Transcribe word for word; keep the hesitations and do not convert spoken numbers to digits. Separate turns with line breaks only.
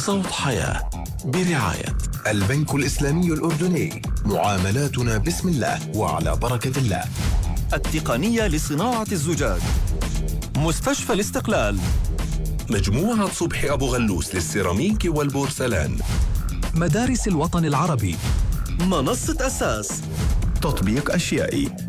صوت حياة برعاية
البنك الإسلامي الأردني. معاملاتنا بسم الله وعلى بركة الله.
التقنية لصناعة الزجاج. مستشفى الاستقلال.
مجموعة صبحي أبو غلوس للسيراميك والبورسلان.
مدارس الوطن العربي.
منصة أساس.
تطبيق أشيائي.